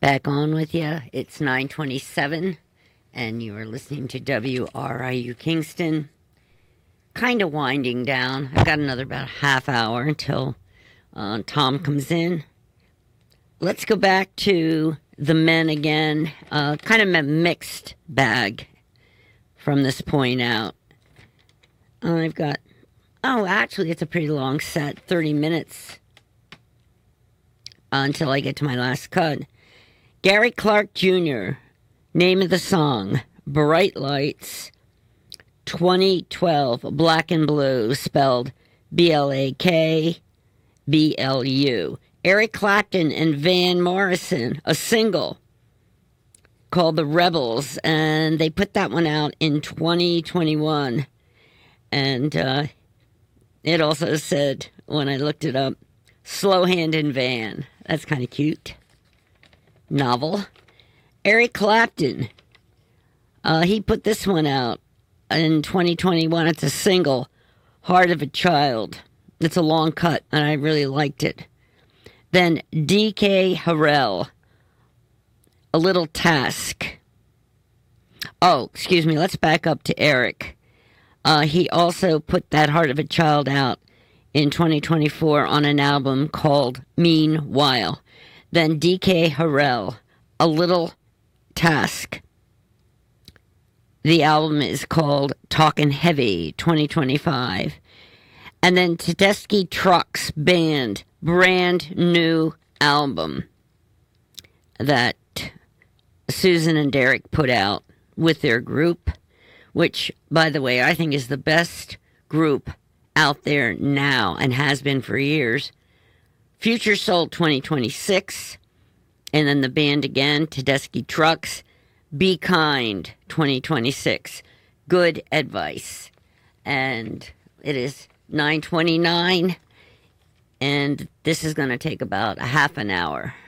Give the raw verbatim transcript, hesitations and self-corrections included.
Back on with you. It's nine twenty-seven, and you are listening to W R I U Kingston. Kind of winding down. I've got another about a half hour until uh, Tom comes in. Let's go back to the men again. Uh, kind of a mixed bag from this point out. I've got, oh, actually, it's a pretty long set, thirty minutes uh, until I get to my last cut. Gary Clark Junior, name of the song, Bright Lights, twenty twelve, Black and Blue, spelled B L A K B L U. Eric Clapton and Van Morrison, a single called The Rebels, and they put that one out in twenty twenty-one. And uh, it also said, when I looked it up, Slow Hand and Van. That's kind of cute. Novel. Eric Clapton, uh, he put this one out in twenty twenty-one. It's a single, Heart of a Child. It's a long cut, and I really liked it. Then D K Harrell, A Little Task. Oh, excuse me, let's back up to Eric. Uh, he also put that Heart of a Child out in twenty twenty-four on an album called Meanwhile. Then D K Harrell, A Little Task. The album is called Talkin' Heavy, twenty twenty-five. And then Tedeschi Trucks Band, brand new album that Susan and Derek put out with their group, which, by the way, I think is the best group out there now and has been for years. Future Soul twenty twenty-six, and then the band again, Tedeschi Trucks, Be Kind twenty twenty-six. Good advice. And it is nine twenty-nine, and this is going to take about a half an hour.